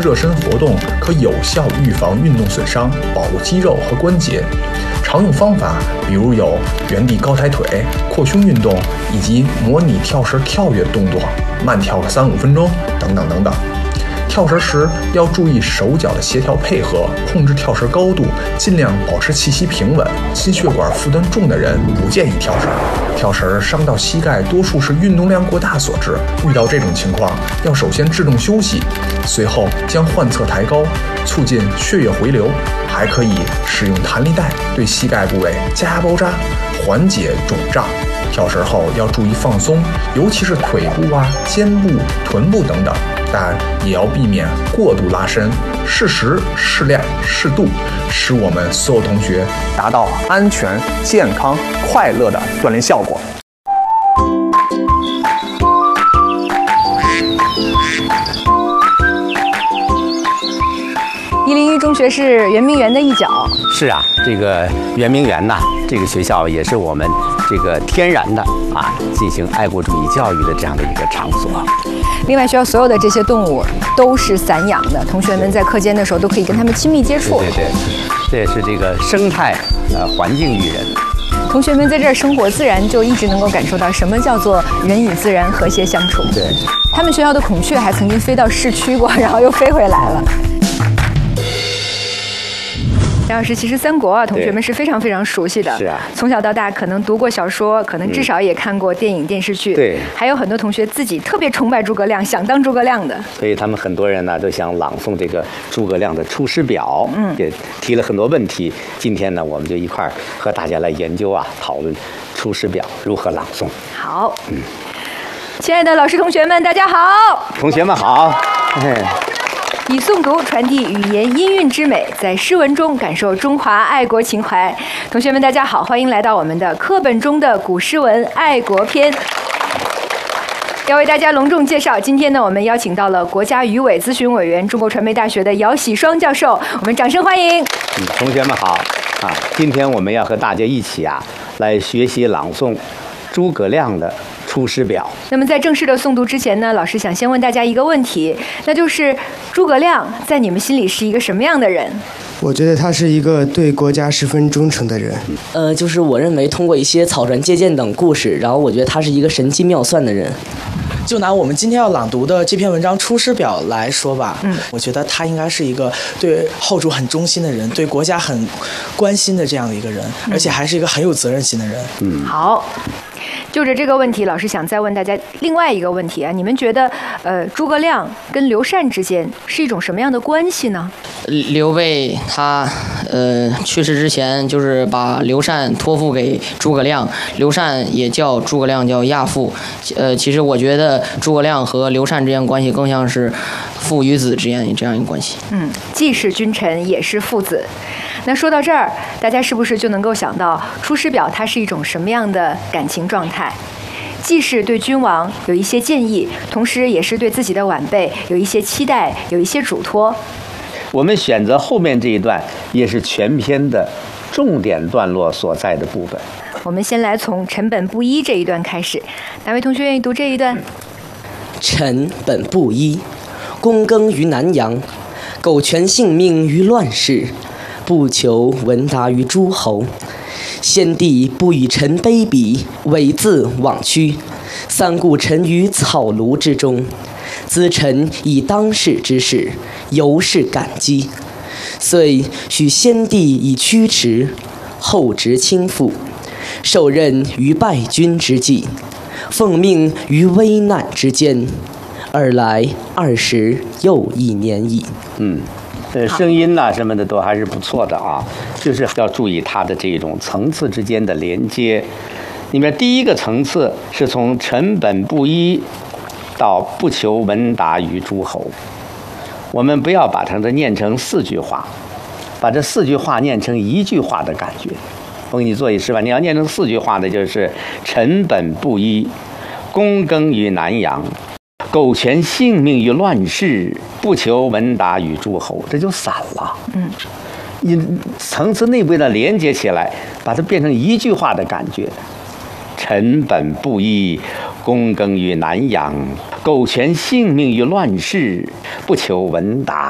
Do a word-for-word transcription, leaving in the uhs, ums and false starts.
热身活动可有效预防运动损伤，保护肌肉和关节。常用方法比如有原地高抬腿、扩胸运动，以及模拟跳绳跳跃动作，慢跳个三五分钟等等等等。跳绳时要注意手脚的协调配合，控制跳绳高度，尽量保持气息平稳。心血管负担重的人不建议跳绳。跳绳伤到膝盖，多数是运动量过大所致。遇到这种情况，要首先制动休息，随后将患侧抬高，促进血液回流。还可以使用弹力带对膝盖部位加压包扎，缓解肿胀。跳绳后要注意放松，尤其是腿部啊、肩部、臀部等等，但也要避免过度拉伸，适时、适量、适度，使我们所有同学达到安全、健康、快乐的锻炼效果。 一零一中学是圆明园的一角。 是啊，这个圆明园呐，这个学校也是我们这个天然的啊，进行爱国主义教育的这样的一个场所。 另外，学校所有的这些动物都是散养的，同学们在课间的时候都可以跟他们亲密接触。 对对对，这也是这个生态呃环境育人。 同学们在这儿生活，自然就一直能够感受到什么叫做人与自然和谐相处。 对， 他们学校的孔雀还曾经飞到市区过，然后又飞回来了。张老师，其实三国啊，同学们是非常非常熟悉的。 是啊， 从小到大可能读过小说，可能至少也看过电影、电视剧。 对， 还有很多同学自己特别崇拜诸葛亮，想当诸葛亮的。 所以他们很多人呢都想朗诵这个诸葛亮的《出师表》，嗯，也提了很多问题。今天呢，我们就一块儿和大家来研究啊，讨论《出师表》如何朗诵。 好，嗯，亲爱的老师、同学们，大家好。 同学们好。哎。 以诵读传递语言音韵之美，在诗文中感受中华爱国情怀。同学们，大家好，欢迎来到我们的课本中的古诗文爱国篇。要为大家隆重介绍，今天呢，我们邀请到了国家语委咨询委员、中国传媒大学的姚喜双教授，我们掌声欢迎。 嗯，同学们好啊！今天我们要和大家一起啊，来学习朗诵诸葛亮的《出师表》。 那么在正式的诵读之前呢，老师想先问大家一个问题，那就是诸葛亮在你们心里是一个什么样的人？ 我觉得他是一个对国家十分忠诚的人。 呃，就是我认为通过一些草船借箭等故事，然后我觉得他是一个神机妙算的人。 就拿我们今天要朗读的这篇文章《出师表》来说吧，嗯，我觉得他应该是一个对后主很忠心的人，对国家很关心的这样的一个人，而且还是一个很有责任心的人。 嗯， 好。就着这个问题，老师想再问大家另外一个问题啊，你们觉得，呃，诸葛亮跟刘禅之间是一种什么样的关系呢？ 刘备他呃去世之前，就是把刘禅托付给诸葛亮，刘禅也叫诸葛亮叫亚父。呃，其实我觉得诸葛亮和刘禅之间关系更像是父与子之间这样一个关系。 嗯，既是君臣，也是父子。那说到这儿，大家是不是就能够想到《出师表》它是一种什么样的感情状态？既是对君王有一些建议，同时也是对自己的晚辈有一些期待，有一些嘱托。 我们选择后面这一段，也是全篇的重点段落所在的部分。 我们先来从臣本布衣这一段开始，哪位同学愿意读这一段？ 臣本布衣，躬耕于南阳，苟全性命于乱世，不求闻达于诸侯。先帝不与臣卑鄙，猥自枉屈，三顾臣于草庐之中。咨臣以当世之事，尤是感激。遂许先帝以驱驰，后值倾覆，受任于败军之际，奉命于危难之间。尔来二十又一年矣。 嗯。呃，声音呐、啊、什么的都还是不错的啊，就是要注意它的这种层次之间的连接。里面第一个层次是从臣本布衣到不求闻达于诸侯，我们不要把它的念成四句话，把这四句话念成一句话的感觉。我给你做一示范，你要念成四句话的就是臣本布衣，躬耕于南阳，苟全性命于乱世，不求闻达于诸侯，这就散了。嗯，你层次内部的连接起来，把它变成一句话的感觉。臣本布衣，躬耕于南阳，苟全性命于乱世，不求闻达